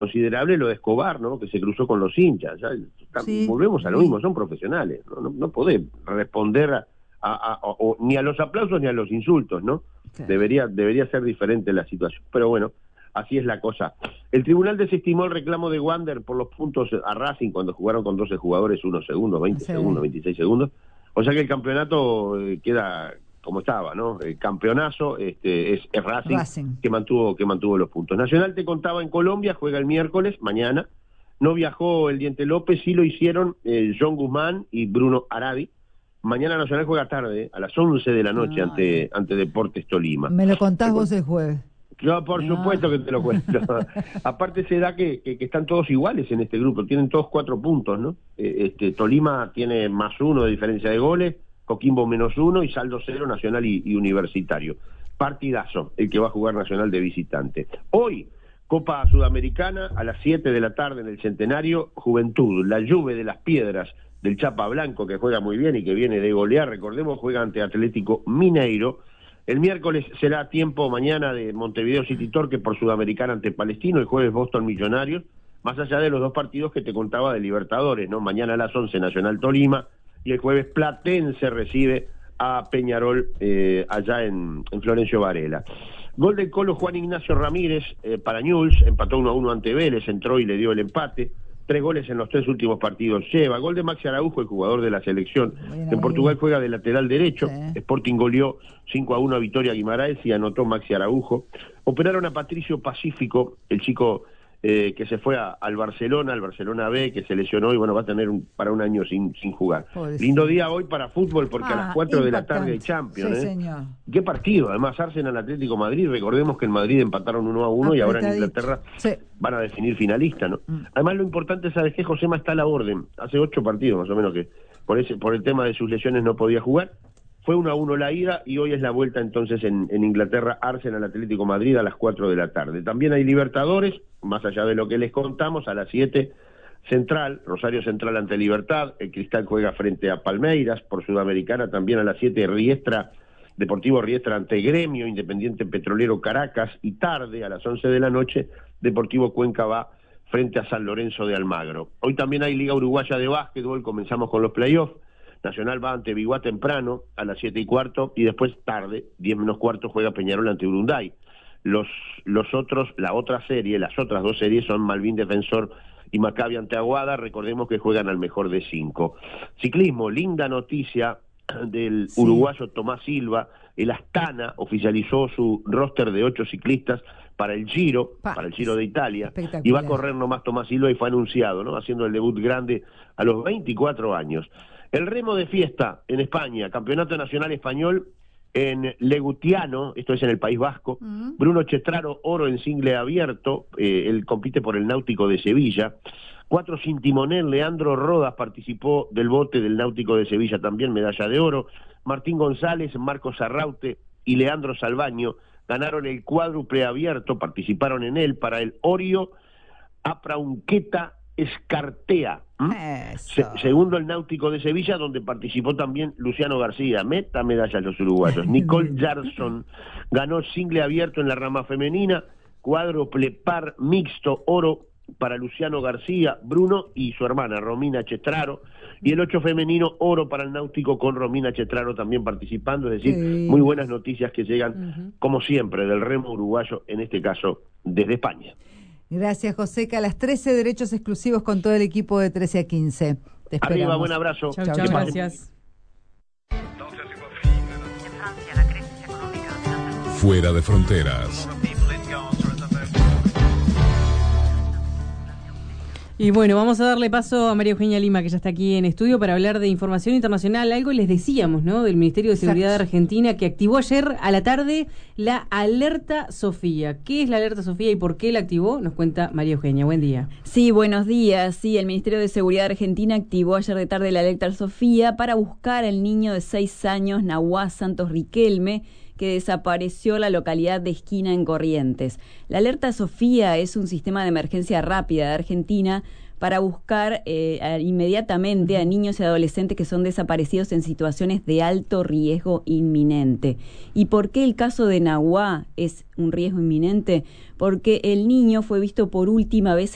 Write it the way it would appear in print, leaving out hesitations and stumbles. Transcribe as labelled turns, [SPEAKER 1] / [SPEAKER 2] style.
[SPEAKER 1] considerable lo de Escobar, ¿no? Que se cruzó con los hinchas. Volvemos a lo mismo, son profesionales, no podés responder ni a los aplausos ni a los insultos, ¿no? Sí. Debería ser diferente la situación, pero bueno, así es la cosa. El tribunal desestimó el reclamo de Wander por los puntos a Racing cuando jugaron con 12 jugadores, 1 segundo, 20 segundos, 26 segundos. O sea que el campeonato queda como estaba, ¿no? El campeonazo es Racing que mantuvo los puntos. Nacional, te contaba, en Colombia juega el miércoles, mañana. No viajó el Diente López, sí lo hicieron John Guzmán y Bruno Arabi. Mañana Nacional juega tarde, a las 11 de la noche, ante Deportes Tolima.
[SPEAKER 2] Me lo contás vos el jueves.
[SPEAKER 1] No, por supuesto que te lo cuento. Aparte se da que están todos iguales en este grupo, tienen todos 4 puntos, ¿no? Tolima tiene +1 de diferencia de goles, Coquimbo -1 y saldo 0 Nacional y Universitario. Partidazo el que va a jugar Nacional de visitante. Hoy, Copa Sudamericana, a las 7 de la tarde en el Centenario, Juventud, la Juve de las Piedras del Chapa Blanco, que juega muy bien y que viene de golear, recordemos, juega ante Atlético Mineiro. El miércoles será tiempo mañana de Montevideo City Torque por Sudamericana ante Palestino, el jueves Boston Millonarios, más allá de los 2 partidos que te contaba de Libertadores, ¿no? Mañana a las 11 Nacional Tolima y el jueves Platense recibe a Peñarol allá en Florencio Varela. Gol del Colo Juan Ignacio Ramírez para Newell's, empató 1-1 ante Vélez, entró y le dio el empate. 3 goles en los 3 últimos partidos lleva. Gol de Maxi Araujo, el jugador de la selección. En Portugal juega de lateral derecho. Sí. Sporting goleó 5-1 a Vitória Guimaraes y anotó Maxi Araujo. Operaron a Patricio Pacífico, el chico que se fue al Barcelona B, que se lesionó y bueno, va a tener para un año sin jugar. Lindo día hoy para fútbol porque a las 4 de la tarde hay Champions.
[SPEAKER 2] Sí, señor.
[SPEAKER 1] Qué partido, además Arsenal Atlético Madrid, recordemos que en Madrid empataron 1-1 y ahora en Inglaterra van a definir finalista, ¿no? Además lo importante, ¿sabes qué? Josema está a la orden, hace 8 partidos más o menos que por el tema de sus lesiones no podía jugar. Fue 1-1 la ida y hoy es la vuelta entonces en Inglaterra, Arsenal Atlético Madrid a las 4 de la tarde. También hay Libertadores, más allá de lo que les contamos, a las 7 Central, Rosario Central ante Libertad, el Cristal juega frente a Palmeiras, por Sudamericana también a las 7 Deportivo Riestra ante Gremio, Independiente Petrolero Caracas y tarde a las 11 de la noche, Deportivo Cuenca va frente a San Lorenzo de Almagro. Hoy también hay Liga Uruguaya de Básquetbol, comenzamos con los playoffs. Nacional va ante Biguá temprano, a las 7:15, y después tarde, 10:15, juega Peñarol ante Urunday. Las otras 2 series son Malvin Defensor y Maccabi ante Aguada, recordemos que juegan al mejor de 5. Ciclismo, linda noticia del uruguayo Tomás Silva, el Astana oficializó su roster de 8 ciclistas para el Giro de Italia, y va a correr nomás Tomás Silva y fue anunciado, ¿no? Haciendo el debut grande a los 24 años. El remo de fiesta en España, Campeonato Nacional Español en Legutiano, esto es en el País Vasco. Bruno Chetraro, oro en single abierto, él compite por el Náutico de Sevilla. 4 sin timonel, Leandro Rodas participó del bote del Náutico de Sevilla, también medalla de oro. Martín González, Marcos Arraute y Leandro Salvaño ganaron el cuádruple abierto, participaron en él para el Orio Apraunqueta Escartea. Segundo el Náutico de Sevilla, donde participó también Luciano García, medallas los uruguayos. Nicole Jarson ganó single abierto en la rama femenina, cuádruple par mixto, oro para Luciano García, Bruno y su hermana Romina Chetraro, y el 8 femenino, oro para el Náutico con Romina Chetraro también participando, es decir, muy buenas noticias que llegan, como siempre, del remo uruguayo, en este caso desde España.
[SPEAKER 2] Gracias, Joseca. A las 13, derechos exclusivos con todo el equipo de 13 a 15. Te esperamos.
[SPEAKER 1] Arriba, buen abrazo.
[SPEAKER 3] Chau, gracias.
[SPEAKER 4] Fuera de fronteras.
[SPEAKER 3] Y bueno, vamos a darle paso a María Eugenia Lima, que ya está aquí en estudio, para hablar de información internacional. Algo les decíamos, ¿no?, del Ministerio de Seguridad de Argentina, que activó ayer a la tarde la Alerta Sofía. ¿Qué es la Alerta Sofía y por qué la activó? Nos cuenta María Eugenia. Buen día.
[SPEAKER 5] Sí, buenos días. Sí, el Ministerio de Seguridad de Argentina activó ayer de tarde la Alerta Sofía para buscar al niño de 6 años, Nahuá Santos Riquelme, que desapareció en la localidad de Esquina, en Corrientes. La Alerta Sofía es un sistema de emergencia rápida de Argentina para buscar inmediatamente a niños y adolescentes que son desaparecidos en situaciones de alto riesgo inminente. ¿Y por qué el caso de Nahuá es un riesgo inminente? Porque el niño fue visto por última vez